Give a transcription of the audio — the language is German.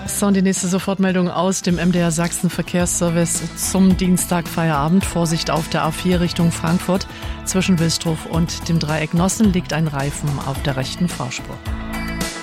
So, und die nächste Sofortmeldung aus dem MDR Sachsen Verkehrsservice zum Dienstag Feierabend. Vorsicht auf der A4 Richtung Frankfurt. Zwischen Wilsdruff und dem Dreieck Nossen liegt ein Reifen auf der rechten Fahrspur.